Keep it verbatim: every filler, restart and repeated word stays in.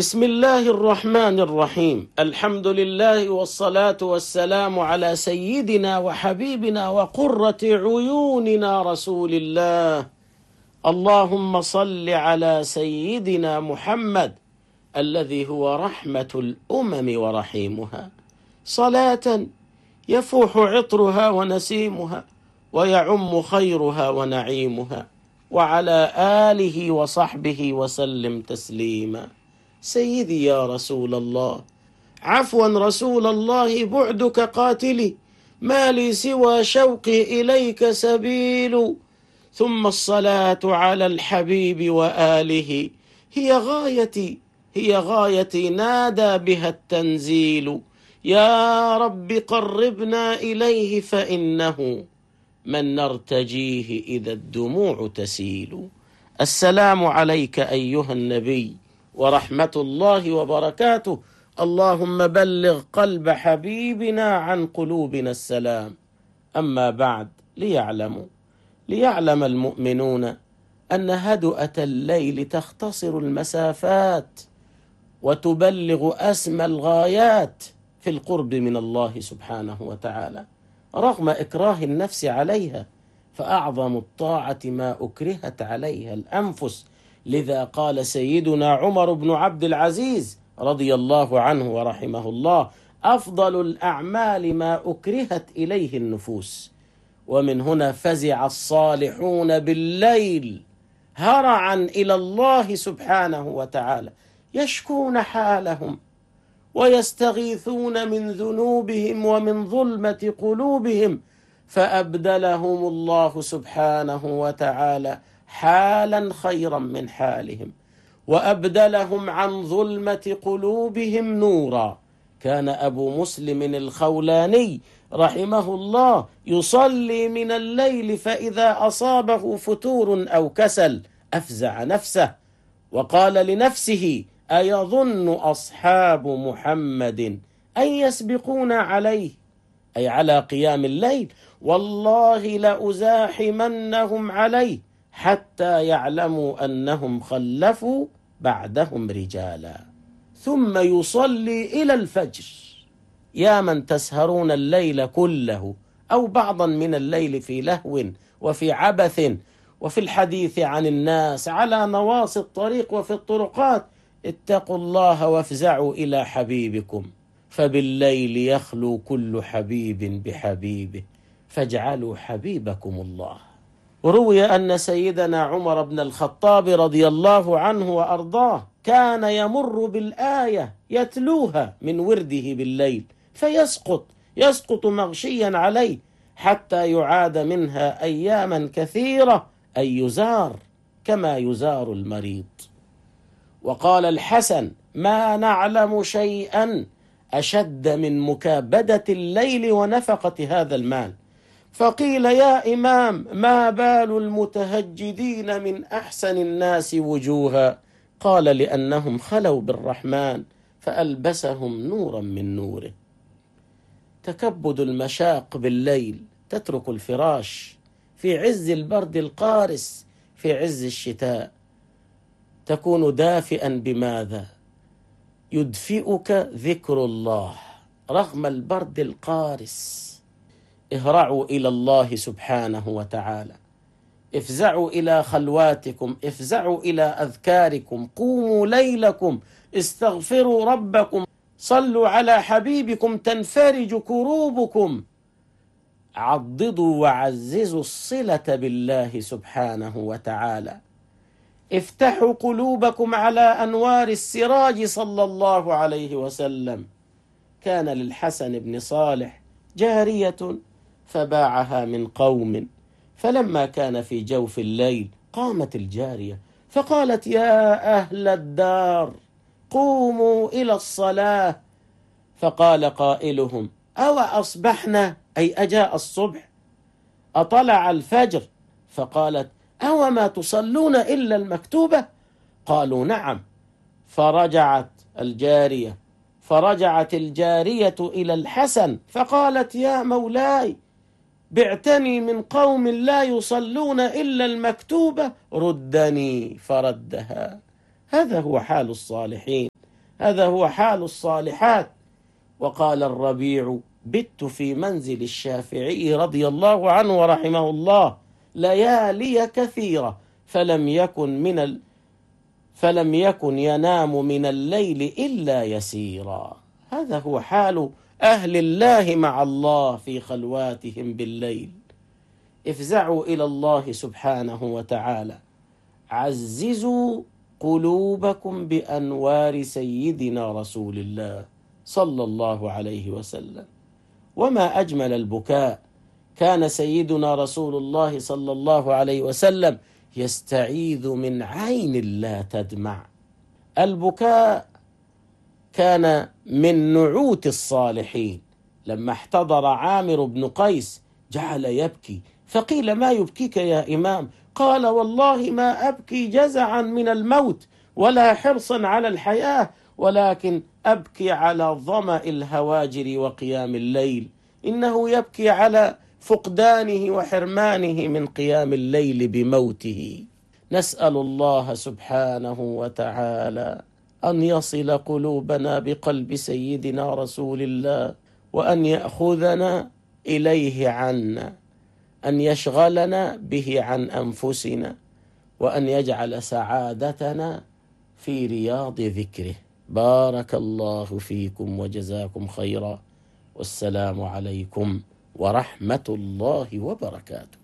بسم الله الرحمن الرحيم. الحمد لله والصلاة والسلام على سيدنا وحبيبنا وقرة عيوننا رسول الله. اللهم صل على سيدنا محمد الذي هو رحمة الأمم ورحيمها، صلاة يفوح عطرها ونسيمها ويعم خيرها ونعيمها، وعلى آله وصحبه وسلم تسليما. سيدي يا رسول الله، عفوا رسول الله، بعدك قاتلي، ما لي سوى شوقي إليك سبيل. ثم الصلاة على الحبيب وآله، هي غايتي هي غايتي نادى بها التنزيل. يا رب قربنا إليه فإنه من نرتجيه إذا الدموع تسيل. السلام عليك أيها النبي ورحمة الله وبركاته. اللهم بلغ قلب حبيبنا عن قلوبنا السلام. أما بعد، ليعلموا ليعلم المؤمنون أن هدؤة الليل تختصر المسافات وتبلغ أسمى الغايات في القرب من الله سبحانه وتعالى، رغم إكراه النفس عليها، فأعظم الطاعة ما أكرهت عليها الأنفس. لذا قال سيدنا عمر بن عبد العزيز رضي الله عنه ورحمه الله: أفضل الأعمال ما أكرهت إليه النفوس. ومن هنا فزع الصالحون بالليل هرعا إلى الله سبحانه وتعالى، يشكون حالهم ويستغيثون من ذنوبهم ومن ظلمة قلوبهم، فأبدلهم الله سبحانه وتعالى حالا خيرا من حالهم، وأبدلهم عن ظلمة قلوبهم نورا. كان أبو مسلم الخولاني رحمه الله يصلي من الليل، فإذا أصابه فتور أو كسل أفزع نفسه وقال لنفسه: أيظن أصحاب محمد أن يسبقون عليه، أي على قيام الليل؟ والله لأزاحمنهم عليه حتى يعلموا أنهم خلفوا بعدهم رجالا. ثم يصلي إلى الفجر. يا من تسهرون الليل كله أو بعضا من الليل في لهو وفي عبث وفي الحديث عن الناس على نواصي الطريق وفي الطرقات، اتقوا الله وافزعوا إلى حبيبكم، فبالليل يخلو كل حبيب بحبيبه، فاجعلوا حبيبكم الله. وروي أن سيدنا عمر بن الخطاب رضي الله عنه وأرضاه كان يمر بالآية يتلوها من ورده بالليل فيسقط يسقط مغشيا عليه حتى يعاد منها أياما كثيرة، أي يزار كما يزار المريض. وقال الحسن: ما نعلم شيئا أشد من مكابدة الليل ونفقة هذا المال. فقيل: يا إمام، ما بال المتهجدين من أحسن الناس وجوها؟ قال: لأنهم خلوا بالرحمن فألبسهم نورا من نوره. تكبد المشاق بالليل، تترك الفراش في عز البرد القارس، في عز الشتاء تكون دافئا. بماذا؟ يدفئك ذكر الله رغم البرد القارس. اهرعوا إلى الله سبحانه وتعالى، افزعوا إلى خلواتكم، افزعوا إلى أذكاركم، قوموا ليلكم، استغفروا ربكم، صلوا على حبيبكم تنفرج كروبكم. عضدوا وعززوا الصلة بالله سبحانه وتعالى. افتحوا قلوبكم على أنوار السراج صلى الله عليه وسلم. كان للحسن بن صالح جارية فباعها من قوم، فلما كان في جوف الليل قامت الجارية فقالت: يا أهل الدار، قوموا إلى الصلاة. فقال قائلهم: أو أصبحنا، أي أجاء الصبح، أطلع الفجر؟ فقالت: أو ما تصلون إلا المكتوبة؟ قالوا: نعم. فرجعت الجارية فرجعت الجارية إلى الحسن فقالت: يا مولاي، بعتني من قوم لا يصلون إلا المكتوبة، ردني. فردها. هذا هو حال الصالحين، هذا هو حال الصالحات. وقال الربيع: بت في منزل الشافعي رضي الله عنه ورحمه الله ليالي كثيرة فلم يكن من ال... فلم يكن ينام من الليل إلا يسيرا. هذا هو حال أهل الله مع الله في خلواتهم بالليل. افزعوا إلى الله سبحانه وتعالى، عززوا قلوبكم بأنوار سيدنا رسول الله صلى الله عليه وسلم. وما أجمل البكاء. كان سيدنا رسول الله صلى الله عليه وسلم يستعيذ من عين لا تدمع. البكاء كان من نعوت الصالحين. لما احتضر عامر بن قيس جعل يبكي، فقيل: ما يبكيك يا إمام؟ قال: والله ما أبكي جزعا من الموت ولا حرصا على الحياة، ولكن أبكي على ظمأ الهواجر وقيام الليل. إنه يبكي على فقدانه وحرمانه من قيام الليل بموته. نسأل الله سبحانه وتعالى أن يصل قلوبنا بقلب سيدنا رسول الله، وأن يأخذنا إليه عنا، أن يشغلنا به عن أنفسنا، وأن يجعل سعادتنا في رياض ذكره. بارك الله فيكم وجزاكم خيرا، والسلام عليكم ورحمة الله وبركاته.